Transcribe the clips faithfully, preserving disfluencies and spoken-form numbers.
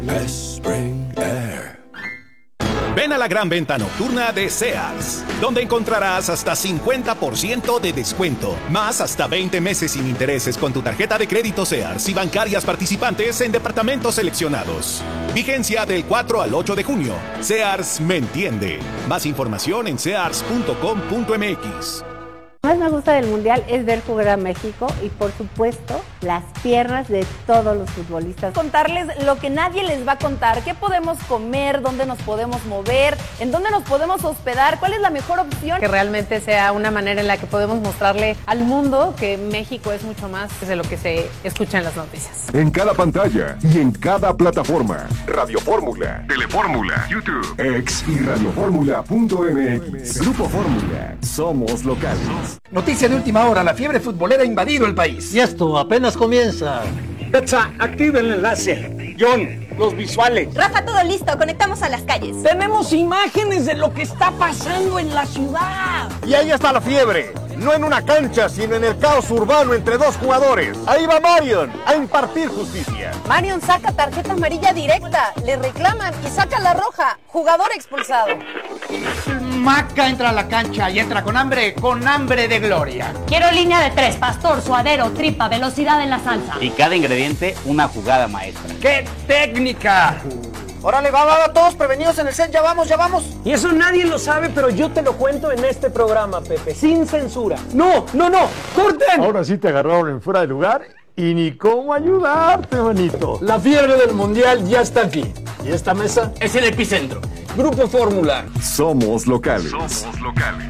Spring Air. Ven a la gran venta nocturna de Sears, donde encontrarás hasta cincuenta por ciento de descuento, más hasta veinte meses sin intereses con tu tarjeta de crédito Sears y bancarias participantes en departamentos seleccionados. Vigencia del cuatro al ocho de junio. Sears me entiende. Más información en sears punto com punto m x. Lo que más me gusta del Mundial es ver jugar a México y, por supuesto, las piernas de todos los futbolistas. Contarles lo que nadie les va a contar, qué podemos comer, dónde nos podemos mover, en dónde nos podemos hospedar, cuál es la mejor opción. Que realmente sea una manera en la que podemos mostrarle al mundo que México es mucho más de lo que se escucha en las noticias. En cada pantalla y en cada plataforma. Radio Fórmula, Telefórmula, YouTube, X y radioformula punto m x. Grupo Fórmula. Somos locales. Noticia de última hora, la fiebre futbolera ha invadido el país. Y esto apenas comienza. Betsa, activa el enlace. John, los visuales. Rafa, todo listo, conectamos a las calles. Tenemos imágenes de lo que está pasando en la ciudad. Y ahí está la fiebre. No en una cancha, sino en el caos urbano entre dos jugadores. Ahí va Marion a impartir justicia. Marion saca tarjeta amarilla directa, le reclaman y saca la roja. Jugador expulsado. Maca entra a la cancha y entra con hambre, con hambre de gloria. Quiero línea de tres, pastor, suadero, tripa, velocidad en la salsa. Y cada ingrediente, una jugada maestra. ¡Qué técnica! Órale, va, va, va, todos prevenidos en el set, ya vamos, ya vamos. Y eso nadie lo sabe, pero yo te lo cuento en este programa, Pepe, sin censura. No, no, no, corten. Ahora sí te agarraron en fuera de lugar y ni cómo ayudarte, manito. La fiebre del mundial ya está aquí. Y esta mesa es el epicentro. Grupo Fórmula. Somos locales. Somos locales.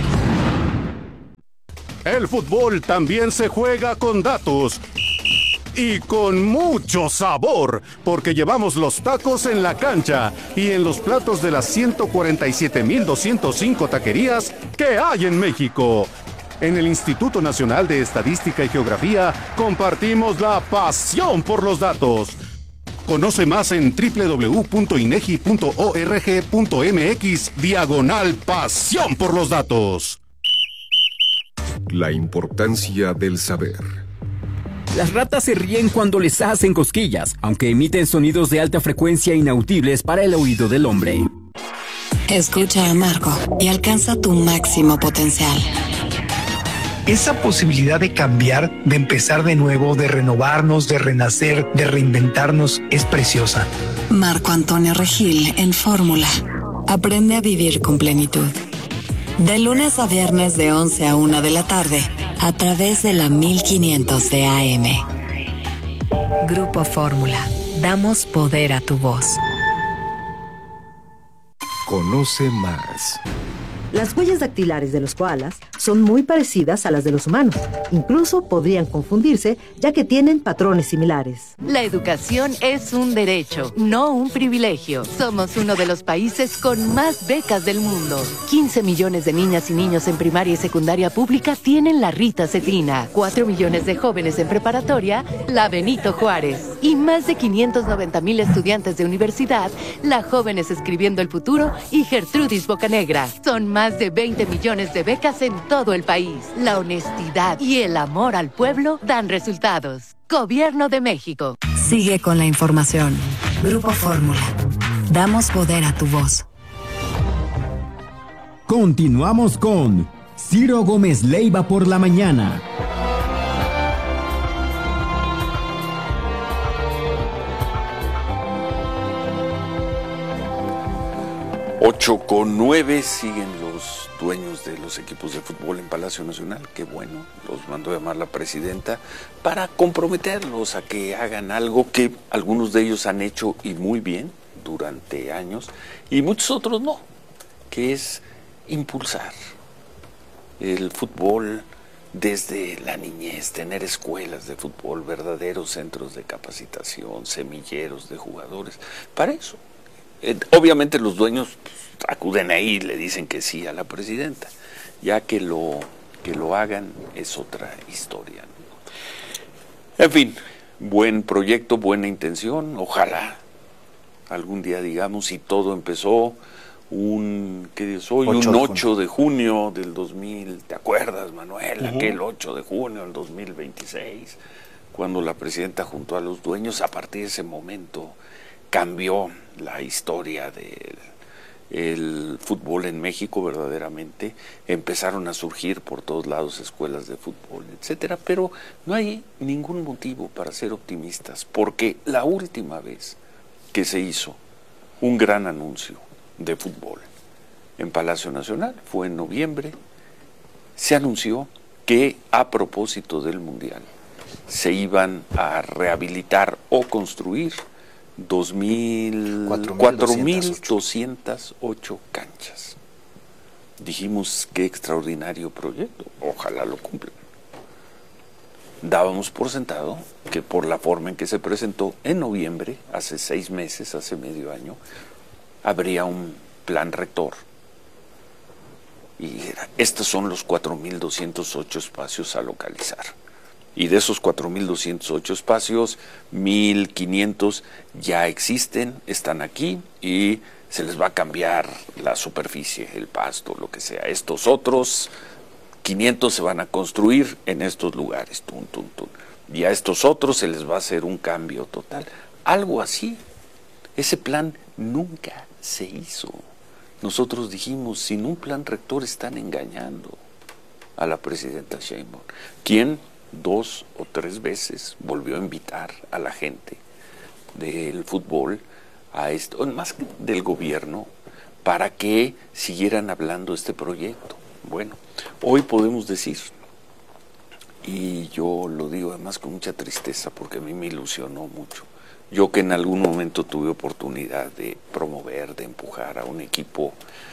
El fútbol también se juega con datos. Y con mucho sabor, porque llevamos los tacos en la cancha y en los platos de las ciento cuarenta y siete mil doscientos cinco taquerías que hay en México. En el Instituto Nacional de Estadística y Geografía compartimos la pasión por los datos. Conoce más en doble u doble u doble u punto inegi punto org punto m x diagonal pasión por los datos. La importancia del saber. Las ratas se ríen cuando les hacen cosquillas, aunque emiten sonidos de alta frecuencia inaudibles para el oído del hombre. Escucha a Marco y alcanza tu máximo potencial. Esa posibilidad de cambiar, de empezar de nuevo, de renovarnos, de renacer, de reinventarnos, es preciosa. Marco Antonio Regil en Fórmula. Aprende a vivir con plenitud. De lunes a viernes de once a una de la tarde, a través de la mil quinientos de A M. Grupo Fórmula. Damos poder a tu voz. Conoce más. Las huellas dactilares de los koalas son muy parecidas a las de los humanos. Incluso podrían confundirse, ya que tienen patrones similares. La educación es un derecho, no un privilegio. Somos uno de los países con más becas del mundo. quince millones de niñas y niños en primaria y secundaria pública tienen la Rita Cetina. cuatro millones de jóvenes en preparatoria, la Benito Juárez. Y más de quinientos noventa mil estudiantes de universidad, la Jóvenes Escribiendo el Futuro y Gertrudis Bocanegra. Son más de veinte millones de becas en todo el país. La honestidad y el amor al pueblo dan resultados. Gobierno de México. Sigue con la información. Grupo Fórmula. Damos poder a tu voz. Continuamos con Ciro Gómez Leiva por la mañana. ocho con nueve, siguen los dueños de los equipos de fútbol en Palacio Nacional. Qué bueno, los mandó a llamar la presidenta para comprometerlos a que hagan algo que algunos de ellos han hecho y muy bien durante años y muchos otros no, que es impulsar el fútbol desde la niñez, tener escuelas de fútbol, verdaderos centros de capacitación, semilleros de jugadores. Para eso, eh, obviamente los dueños pues, acuden ahí y le dicen que sí a la presidenta. Ya que lo, que lo hagan es otra historia, ¿no? En fin, buen proyecto, buena intención, ojalá algún día digamos si todo empezó un, ¿qué día es hoy? Un ocho de junio del dos mil, ¿te acuerdas, Manuel? Uh-huh. Aquel ocho de junio del dos mil veintiséis, cuando la presidenta juntó a los dueños. A partir de ese momento cambió la historia del el fútbol en México verdaderamente. Empezaron a surgir por todos lados escuelas de fútbol, etcétera, pero no hay ningún motivo para ser optimistas, porque la última vez que se hizo un gran anuncio de fútbol en Palacio Nacional fue en noviembre. Se anunció que a propósito del Mundial se iban a rehabilitar o construir dos mil, cuatro mil doscientas ocho canchas. Dijimos, qué extraordinario proyecto, ojalá lo cumplan. Dábamos por sentado que por la forma en que se presentó en noviembre, hace seis meses, hace medio año, habría un plan rector. Y era, estos son los cuatro mil doscientos ocho espacios a localizar. Y de esos cuatro mil doscientos ocho espacios, mil quinientos ya existen, están aquí y se les va a cambiar la superficie, el pasto, lo que sea. Estos otros quinientos se van a construir en estos lugares, tun, tun, tun. Y a estos otros se les va a hacer un cambio total. Algo así. Ese plan nunca se hizo. Nosotros dijimos, sin un plan rector están engañando a la presidenta Sheinbaum, quien dos o tres veces volvió a invitar a la gente del fútbol, a esto, más que del gobierno, para que siguieran hablando de este proyecto. Bueno, hoy podemos decir, y yo lo digo además con mucha tristeza porque a mí me ilusionó mucho, yo que en algún momento tuve oportunidad de promover, de empujar a un equipo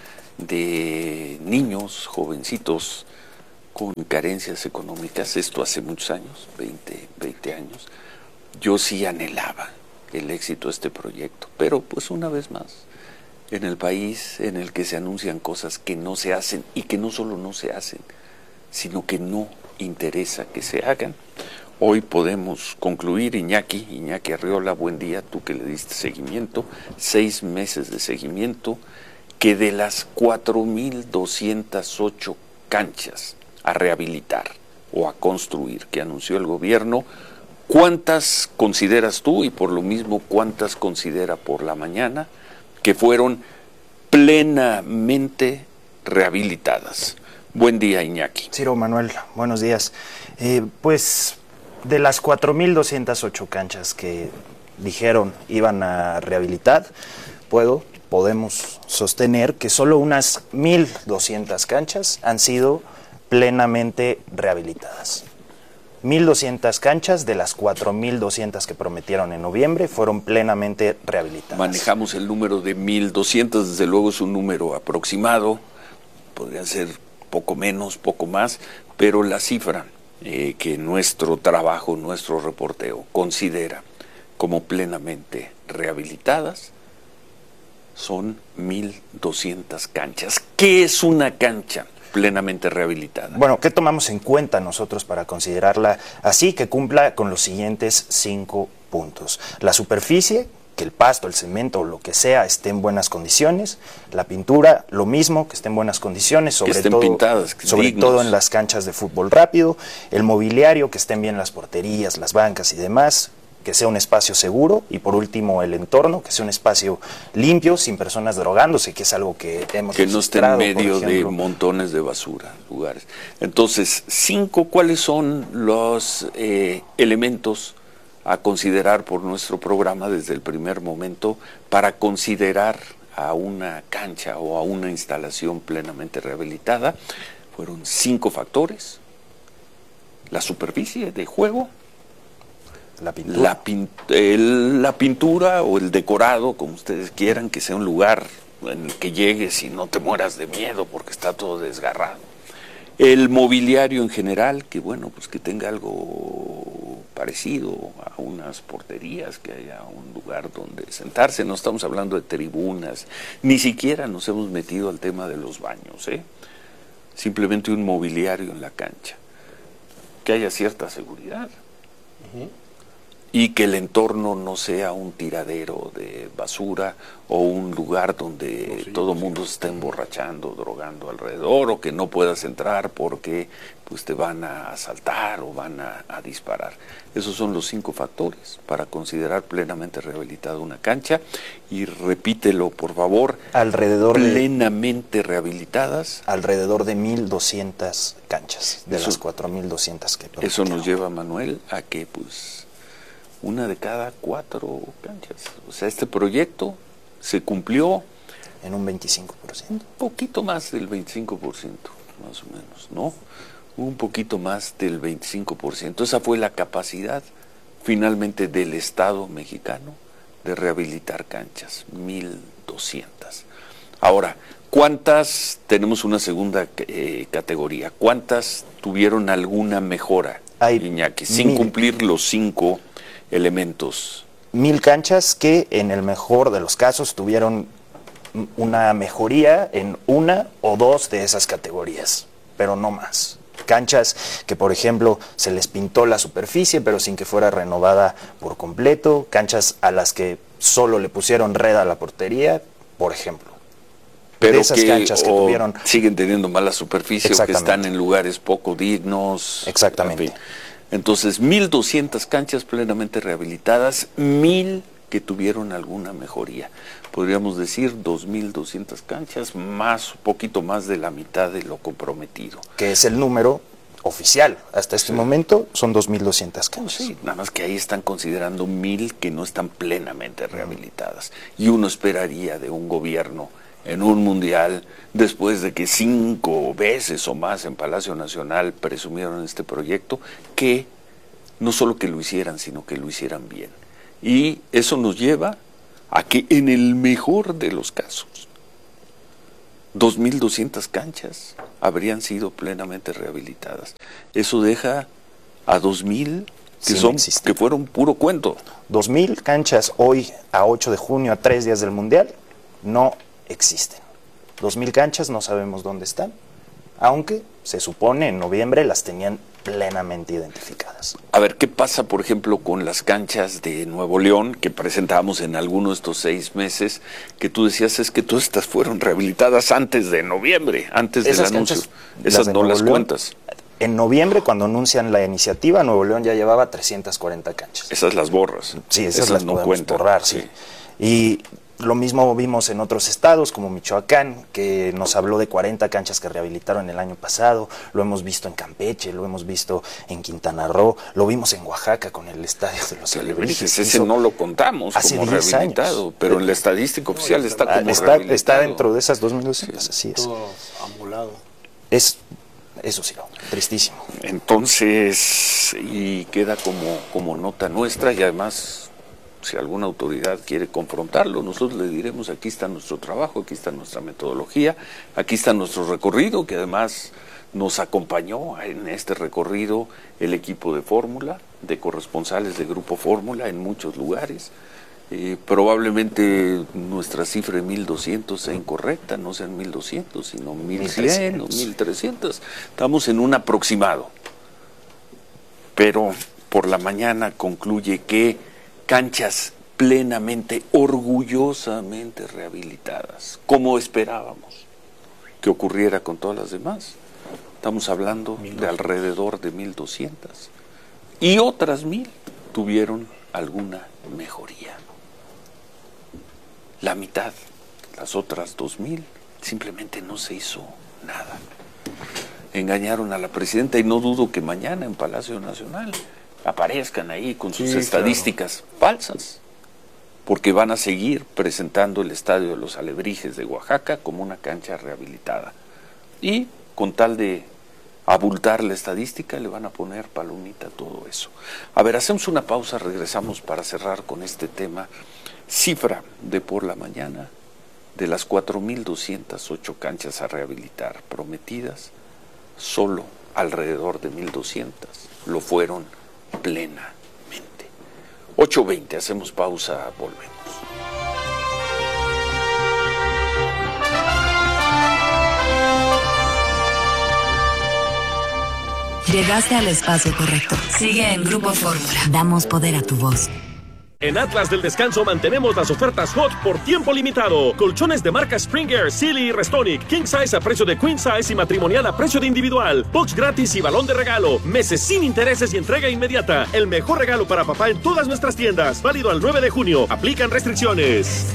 de niños, jovencitos, con carencias económicas, esto hace muchos años, veinte años, yo sí anhelaba el éxito de este proyecto, pero pues una vez más, en el país en el que se anuncian cosas que no se hacen, y que no solo no se hacen, sino que no interesa que se hagan, hoy podemos concluir, Iñaki, Iñaki Arriola, buen día, tú que le diste seguimiento, seis meses de seguimiento, que de las cuatro mil doscientas ocho canchas a rehabilitar o a construir que anunció el gobierno, ¿cuántas consideras tú, y por lo mismo cuántas considera Por la Mañana, que fueron plenamente rehabilitadas? Buen día, Iñaki. Ciro Manuel, buenos días. Eh, pues de las cuatro mil doscientas ocho canchas que dijeron iban a rehabilitar, puedo, podemos sostener que solo unas mil doscientas canchas han sido plenamente rehabilitadas. mil doscientas canchas de las cuatro mil doscientas que prometieron en noviembre fueron plenamente rehabilitadas. Manejamos el número de mil doscientas, desde luego es un número aproximado, podría ser poco menos, poco más, pero la cifra eh, que nuestro trabajo, nuestro reporteo considera como plenamente rehabilitadas son mil doscientas canchas. ¿Qué es una cancha plenamente rehabilitada? Bueno, ¿qué tomamos en cuenta nosotros para considerarla así, que cumpla con los siguientes cinco puntos? La superficie, que el pasto, el cemento o lo que sea esté en buenas condiciones. La pintura, lo mismo, que esté en buenas condiciones, sobre que estén todo, pintadas, que sobre dignos. todo en las canchas de fútbol rápido. El mobiliario, que estén bien las porterías, las bancas y demás, que sea un espacio seguro. Y por último, el entorno, que sea un espacio limpio, sin personas drogándose, que es algo que hemos que no esté en medio de ejemplo. montones de basura, lugares. Entonces, cinco, ¿cuáles son los eh, elementos a considerar por nuestro programa desde el primer momento para considerar a una cancha o a una instalación plenamente rehabilitada? Fueron cinco factores: la superficie de juego, la pintura. La, pin el, la pintura o el decorado, como ustedes quieran, que sea un lugar en el que llegues y no te mueras de miedo porque está todo desgarrado. El mobiliario en general, que bueno, pues que tenga algo parecido a unas porterías, que haya un lugar donde sentarse. No estamos hablando de tribunas, ni siquiera nos hemos metido al tema de los baños, ¿eh? Simplemente un mobiliario en la cancha, que haya cierta seguridad. Uh-huh. y que el entorno no sea un tiradero de basura o un lugar donde no, sí, todo el mundo se está emborrachando, drogando alrededor, o que no puedas entrar porque pues te van a asaltar o van a, a disparar. Esos son los cinco factores para considerar plenamente rehabilitada una cancha, y repítelo por favor, alrededor plenamente de, rehabilitadas. Alrededor de mil doscientas canchas, de eso, las cuatro mil doscientas que prometieron. Eso nos lleva, Manuel, a que pues una de cada cuatro canchas. O sea, este proyecto se cumplió en un veinticinco por ciento. Un poquito más del veinticinco por ciento, más o menos, ¿no? Un poquito más del veinticinco por ciento. Esa fue la capacidad finalmente del Estado mexicano de rehabilitar canchas, mil doscientas. Ahora, ¿cuántas, tenemos una segunda eh, categoría, cuántas tuvieron alguna mejora, Hay Iñaki, sin mil. cumplir los cinco elementos? Mil canchas que en el mejor de los casos tuvieron una mejoría en una o dos de esas categorías, pero no más. Canchas que, por ejemplo, se les pintó la superficie, pero sin que fuera renovada por completo. Canchas a las que solo le pusieron red a la portería, por ejemplo. Pero de esas que, canchas que tuvieron... siguen teniendo mala superficie, o que están en lugares poco dignos. Exactamente. En fin. Entonces, mil doscientas canchas plenamente rehabilitadas, mil que tuvieron alguna mejoría. Podríamos decir dos mil doscientas canchas, más, un poquito más de la mitad de lo comprometido. Que es el número oficial. Hasta este sí. momento son dos mil doscientas canchas. Sí, nada más que ahí están considerando mil que no están plenamente rehabilitadas. Y uno esperaría de un gobierno en un mundial, después de que cinco veces o más en Palacio Nacional presumieron este proyecto, que no solo que lo hicieran, sino que lo hicieran bien. Y eso nos lleva a que en el mejor de los casos, dos mil doscientas canchas habrían sido plenamente rehabilitadas. Eso deja a dos mil que, son, que fueron puro cuento. dos mil canchas hoy, a ocho de junio, a tres días del Mundial, no existen. dos mil canchas no sabemos dónde están, aunque se supone en noviembre las tenían plenamente identificadas. A ver, ¿qué pasa, por ejemplo, con las canchas de Nuevo León que presentamos en alguno de estos seis meses, que tú decías es que todas estas fueron rehabilitadas antes de noviembre, antes del anuncio? Esas no las cuentas. En noviembre, cuando anuncian la iniciativa, Nuevo León ya llevaba trescientas cuarenta canchas. Esas las borras. Sí, esas, esas las no podemos cuentan. borrar, sí. sí. Y lo mismo vimos en otros estados, como Michoacán, que nos habló de cuarenta canchas que rehabilitaron el año pasado. Lo hemos visto en Campeche, lo hemos visto en Quintana Roo, lo vimos en Oaxaca con el Estadio de los Alebrijes. Ese no lo contamos como rehabilitado, años. Pero en la estadística oficial está como está, rehabilitado. Está dentro de esas dos mil doscientas, sí, así es. Todo amolado. Es... Eso sí, tristísimo. Entonces, y queda como, como nota nuestra, y además, si alguna autoridad quiere confrontarlo, nosotros le diremos, aquí está nuestro trabajo, aquí está nuestra metodología, aquí está nuestro recorrido, que además nos acompañó en este recorrido el equipo de Fórmula, de corresponsales de Grupo Fórmula en muchos lugares. Eh, probablemente nuestra cifra de mil doscientos sea incorrecta, no sean mil doscientos, sino mil cien o mil trescientos. Estamos en un aproximado. Pero por la mañana concluye que canchas plenamente, orgullosamente rehabilitadas, como esperábamos que ocurriera con todas las demás. Estamos hablando de alrededor de mil doscientas. Y otras mil tuvieron alguna mejoría. La mitad, las otras dos mil, simplemente no se hizo nada. Engañaron a la presidenta y no dudo que mañana en Palacio Nacional aparezcan ahí con sus sí, estadísticas claro. falsas, porque van a seguir presentando el Estadio de los Alebrijes de Oaxaca como una cancha rehabilitada. Y con tal de abultar la estadística, le van a poner palomita a todo eso. A ver, hacemos una pausa, regresamos para cerrar con este tema. Cifra de por la mañana, de las cuatro mil doscientas ocho canchas a rehabilitar prometidas, solo alrededor de mil doscientas lo fueron plenamente. ocho veinte, hacemos pausa, volvemos. Llegaste al espacio correcto. Sigue en Grupo Fórmula. Damos poder a tu voz. En Atlas del Descanso mantenemos las ofertas hot por tiempo limitado. Colchones de marca Springer, Sealy y Restonic. King Size a precio de Queen Size y matrimonial a precio de individual. Box gratis y balón de regalo. Meses sin intereses y entrega inmediata. El mejor regalo para papá en todas nuestras tiendas. Válido al nueve de junio. Aplican restricciones.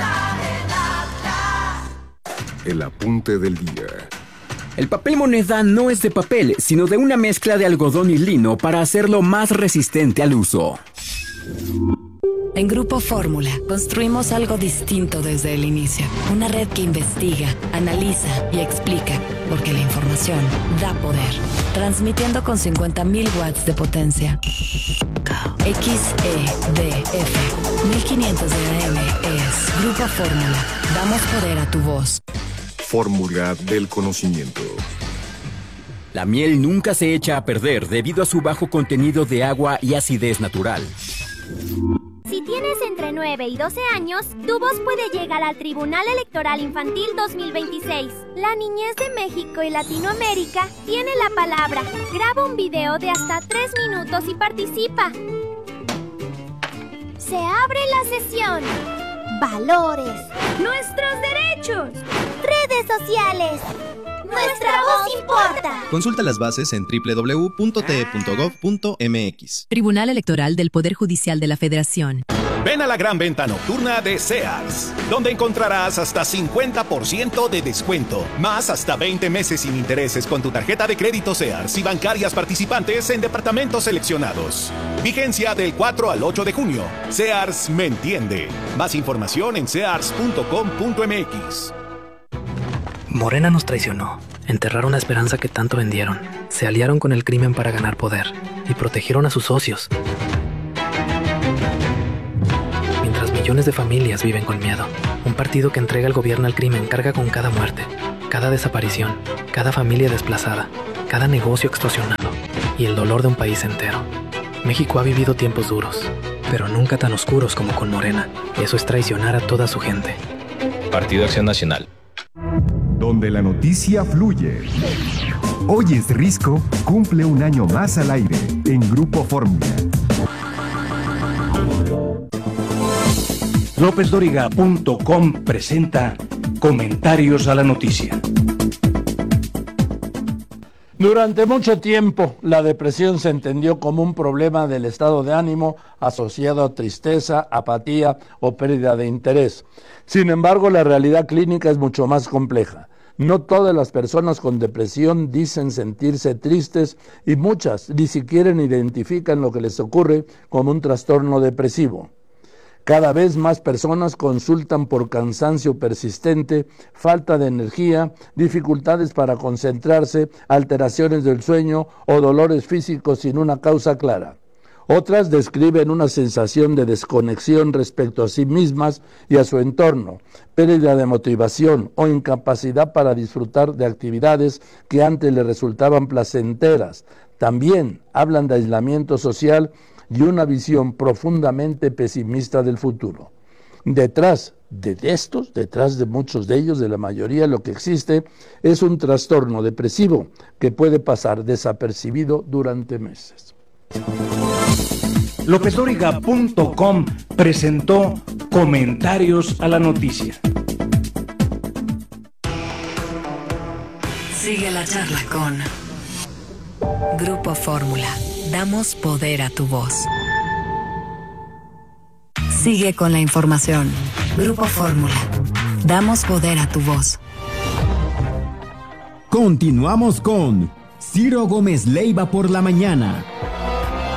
El apunte del día. El papel moneda no es de papel, sino de una mezcla de algodón y lino para hacerlo más resistente al uso. En Grupo Fórmula construimos algo distinto desde el inicio. Una red que investiga, analiza y explica, porque la información da poder. Transmitiendo con cincuenta mil watts de potencia. X E D F mil quinientos de A M es Grupo Fórmula. Damos poder a tu voz. Fórmula del conocimiento. La miel nunca se echa a perder debido a su bajo contenido de agua y acidez natural. Si tienes entre nueve y doce años, tu voz puede llegar al Tribunal Electoral Infantil dos mil veintiséis. La niñez de México y Latinoamérica tiene la palabra. Graba un video de hasta tres minutos y participa. Se abre la sesión. Valores. Nuestros derechos. Redes sociales. Nuestra voz importa. Consulta las bases en doble u doble u doble u punto t e punto gov punto m x. Tribunal Electoral del Poder Judicial de la Federación. Ven a la gran venta nocturna de Sears, donde encontrarás hasta cincuenta por ciento de descuento, más hasta veinte meses sin intereses con tu tarjeta de crédito Sears y bancarias participantes en departamentos seleccionados. Vigencia del cuatro al ocho de junio. Sears me entiende. Más información en sears punto com punto m x. Morena nos traicionó, enterraron la esperanza que tanto vendieron, se aliaron con el crimen para ganar poder y protegieron a sus socios. Mientras millones de familias viven con miedo, un partido que entrega el gobierno al crimen carga con cada muerte, cada desaparición, cada familia desplazada, cada negocio extorsionado y el dolor de un país entero. México ha vivido tiempos duros, pero nunca tan oscuros como con Morena, y eso es traicionar a toda su gente. Partido Acción Nacional. Donde la noticia fluye. Hoy es Risco, cumple un año más al aire en Grupo Fórmula. López Dóriga punto com presenta Comentarios a la Noticia. Durante mucho tiempo, la depresión se entendió como un problema del estado de ánimo asociado a tristeza, apatía o pérdida de interés. Sin embargo, la realidad clínica es mucho más compleja. No todas las personas con depresión dicen sentirse tristes y muchas ni siquiera identifican lo que les ocurre como un trastorno depresivo. Cada vez más personas consultan por cansancio persistente, falta de energía, dificultades para concentrarse, alteraciones del sueño o dolores físicos sin una causa clara. Otras describen una sensación de desconexión respecto a sí mismas y a su entorno, pérdida de motivación o incapacidad para disfrutar de actividades que antes les resultaban placenteras. También hablan de aislamiento social y una visión profundamente pesimista del futuro. Detrás de estos, detrás de muchos de ellos, de la mayoría, lo que existe es un trastorno depresivo que puede pasar desapercibido durante meses. López Dóriga punto com presentó Comentarios a la Noticia. Sigue la charla con Grupo Fórmula. Damos poder a tu voz. Sigue con la información. Grupo Fórmula. Damos poder a tu voz. Continuamos con Ciro Gómez Leiva por la mañana.